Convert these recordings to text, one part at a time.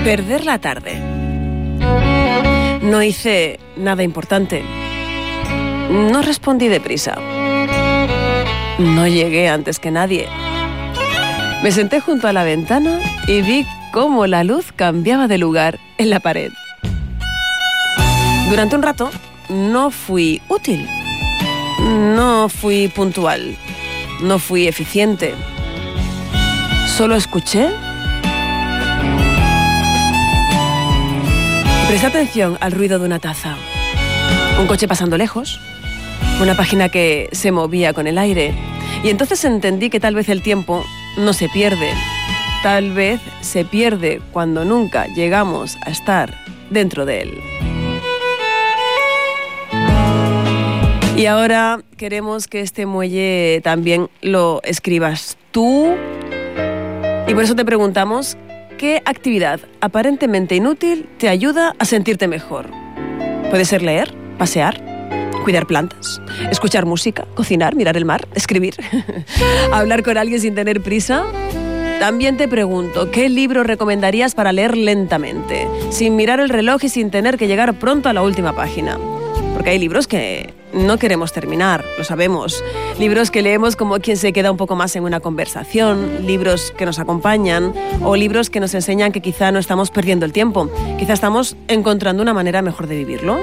Perder la tarde. No hice nada importante. No respondí deprisa. No llegué antes que nadie. Me senté junto a la ventana y vi cómo la luz cambiaba de lugar en la pared. Durante un rato no fui útil. No fui puntual. No fui eficiente. Solo escuché. Presté atención al ruido de una taza. Un coche pasando lejos. Una página que se movía con el aire. Y entonces entendí que tal vez el tiempo no se pierde. Tal vez se pierde cuando nunca llegamos a estar dentro de él. Y ahora queremos que este muelle también lo escribas tú. Y por eso te preguntamos, ¿qué actividad aparentemente inútil te ayuda a sentirte mejor? Puede ser leer, pasear, cuidar plantas, escuchar música, cocinar, mirar el mar, escribir, hablar con alguien sin tener prisa. También te pregunto, ¿qué libro recomendarías para leer lentamente, sin mirar el reloj y sin tener que llegar pronto a la última página? Porque hay libros que no queremos terminar, lo sabemos. Libros que leemos como quien se queda un poco más en una conversación, libros que nos acompañan o libros que nos enseñan que quizá no estamos perdiendo el tiempo, quizá estamos encontrando una manera mejor de vivirlo.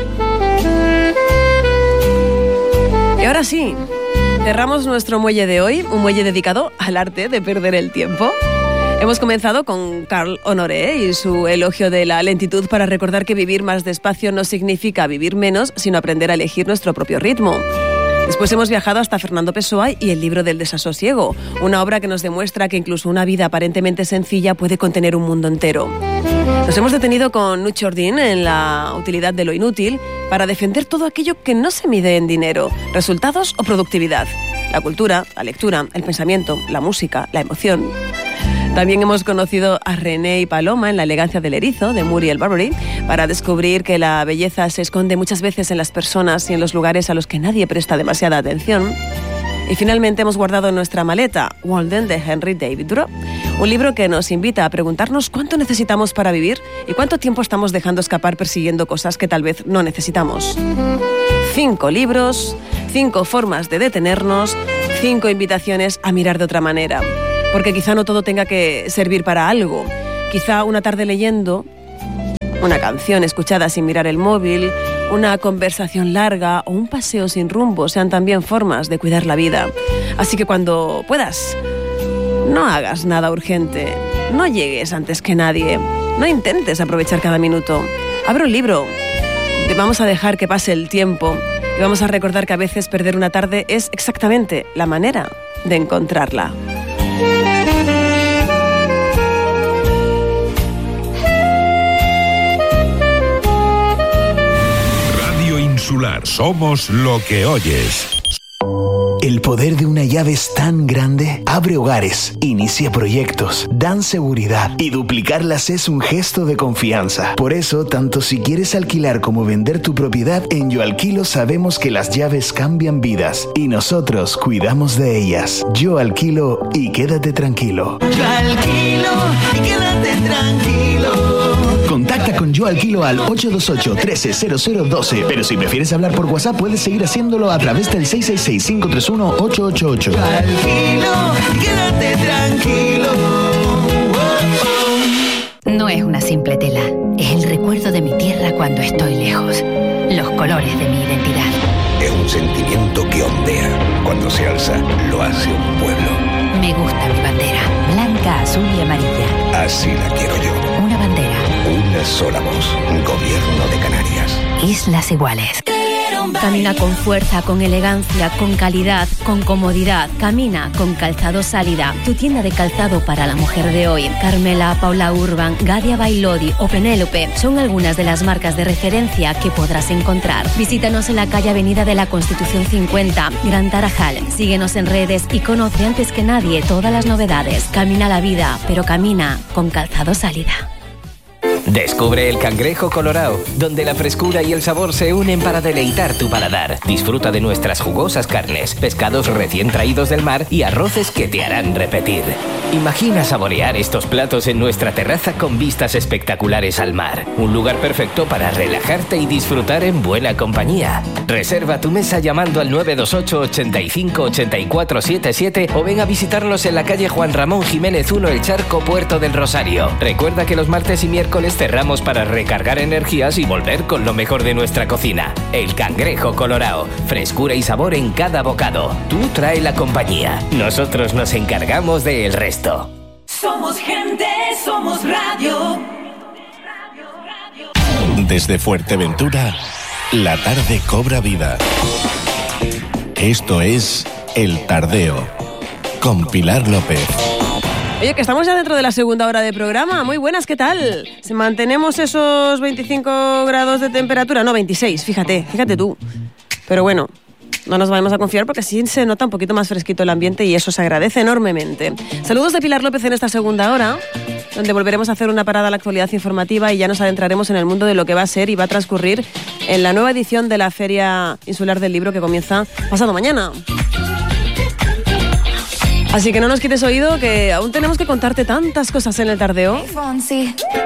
Y ahora sí, cerramos nuestro muelle de hoy, un muelle dedicado al arte de perder el tiempo. Hemos comenzado con Carl Honoré y su elogio de la lentitud para recordar que vivir más despacio no significa vivir menos, sino aprender a elegir nuestro propio ritmo. Después hemos viajado hasta Fernando Pessoa y el libro del desasosiego, una obra que nos demuestra que incluso una vida aparentemente sencilla puede contener un mundo entero. Nos hemos detenido con Knut Jordin en la utilidad de lo inútil para defender todo aquello que no se mide en dinero, resultados o productividad. La cultura, la lectura, el pensamiento, la música, la emoción. También hemos conocido a René y Paloma en La elegancia del erizo, de Muriel Barbery, para descubrir que la belleza se esconde muchas veces en las personas y en los lugares a los que nadie presta demasiada atención. Y finalmente hemos guardado en nuestra maleta Walden, de Henry David Thoreau, un libro que nos invita a preguntarnos cuánto necesitamos para vivir y cuánto tiempo estamos dejando escapar persiguiendo cosas que tal vez no necesitamos. 5 libros, 5 formas de detenernos, 5 invitaciones a mirar de otra manera. Porque quizá no todo tenga que servir para algo. Quizá una tarde leyendo, una canción escuchada sin mirar el móvil, una conversación larga o un paseo sin rumbo sean también formas de cuidar la vida. Así que cuando puedas, no hagas nada urgente, no llegues antes que nadie, no intentes aprovechar cada minuto. Abre un libro, vamos a dejar que pase el tiempo y vamos a recordar que a veces perder una tarde es exactamente la manera de encontrarla. Radio Insular. Somos lo que oyes. El poder de una llave es tan grande. Abre hogares, inicia proyectos, dan seguridad y duplicarlas es un gesto de confianza. Por eso, tanto si quieres alquilar como vender tu propiedad, en Yo Alquilo sabemos que las llaves cambian vidas y nosotros cuidamos de ellas. Yo Alquilo y quédate tranquilo. Yo alquilo y quédate tranquilo. Contacta con Yo Alquilo al 828-130012. Pero si prefieres hablar por WhatsApp, puedes seguir haciéndolo a través del 666-531-888. Yo alquilo y quédate tranquilo. No es una simple tela, es el recuerdo de mi tierra cuando estoy lejos. Los colores de mi identidad. Es un sentimiento que ondea. Cuando se alza, lo hace un pueblo. Me gusta mi bandera, blanca, azul y amarilla. Así la quiero yo. Una bandera. Una sola voz. Gobierno de Canarias. Islas Iguales. Camina con fuerza, con elegancia, con calidad, con comodidad. Camina con Calzado Sálida, tu tienda de calzado para la mujer de hoy. Carmela, Paula Urban, Gadia Bailodi o Penélope son algunas de las marcas de referencia que podrás encontrar. Visítanos en la calle Avenida de la Constitución 50, Gran Tarajal. Síguenos en redes y conoce antes que nadie todas las novedades. Camina la vida, pero camina con Calzado Sálida. Descubre el Cangrejo Colorao, donde la frescura y el sabor se unen para deleitar tu paladar. Disfruta de nuestras jugosas carnes, pescados recién traídos del mar y arroces que te harán repetir. Imagina saborear estos platos en nuestra terraza con vistas espectaculares al mar. Un lugar perfecto para relajarte y disfrutar en buena compañía. Reserva tu mesa llamando al 928 85 84 77 o ven a visitarnos en la calle Juan Ramón Jiménez 1 El Charco, Puerto del Rosario. Recuerda que los martes y miércoles cerramos para recargar energías y volver con lo mejor de nuestra cocina. El Cangrejo Colorao, frescura y sabor en cada bocado. Tú trae la compañía, nosotros nos encargamos del resto. Somos gente, somos radio. Desde Fuerteventura, la tarde cobra vida. Esto es El Tardeo, con Pilar López. Oye, que estamos ya dentro de la segunda hora de programa. Muy buenas, ¿qué tal? Si mantenemos esos 25 grados de temperatura, no, 26, fíjate tú. Pero bueno, no nos vamos a confiar porque así se nota un poquito más fresquito el ambiente y eso se agradece enormemente. Saludos de Pilar López en esta segunda hora, donde volveremos a hacer una parada a la actualidad informativa y ya nos adentraremos en el mundo de lo que va a ser y va a transcurrir en la nueva edición de la Feria Insular del Libro que comienza pasado mañana. Así que no nos quites oído, que aún tenemos que contarte tantas cosas en el tardeo.